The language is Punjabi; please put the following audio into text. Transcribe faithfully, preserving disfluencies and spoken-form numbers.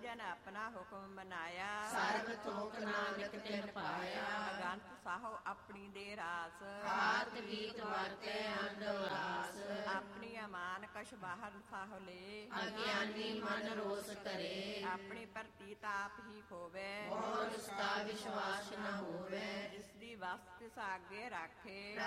ਜਨ ਆਪਣਾ ਹੁਕਮ ਮਨਾਇਆ, ਸਰਬ ਥੋਕ ਨਾਨਕ ਤਿਨ ਪਾਇਆ। ਅਗੰਤ ਸਾਹੋ ਆਪਣੀ ਦੇ ਰਾਸ, ਆਤ ਬੀਤ ਵਰਤੈ ਅੰਧ ਉਦਾਸ। ਆਪਣੀ ਅਮਾਨ ਕਛ ਬਾਹਰ ਸਾਹੋ ਲੇ, ਅਗਿਆਨੀ ਮਨ ਰੋਸ ਕਰੇ। ਆਪਣੀ ਭਰਤੀ ਤਾਪ ਹੀ ਖੋਵੇ, ਹੋਰ ਉਸਦਾ ਵਿਸ਼ਵਾਸ ਨ ਹੋਵੇ। ਜਿਸ ਦੀ ਵਸਤ ਤਿਸ ਆਗੇ ਰਾਖੇ,